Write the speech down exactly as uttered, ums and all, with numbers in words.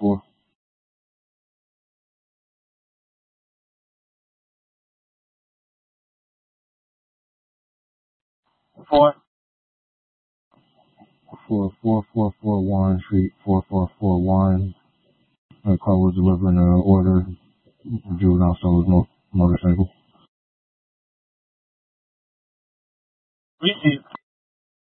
four. Four. For four four four Warren Street, four four four Warren. A car was delivering an order. Juvenile stole his mo- motorcycle. Receive.